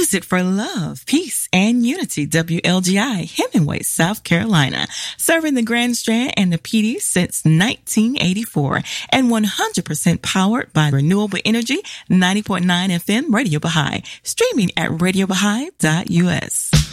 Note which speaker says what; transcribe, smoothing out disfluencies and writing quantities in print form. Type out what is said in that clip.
Speaker 1: Music for love, peace, and unity. WLGI, Hemingway, South Carolina. Serving the Grand Strand and the PD since 1984. And 100% powered by renewable energy. 90.9 FM Radio Baha'i. Streaming at radiobahai.us.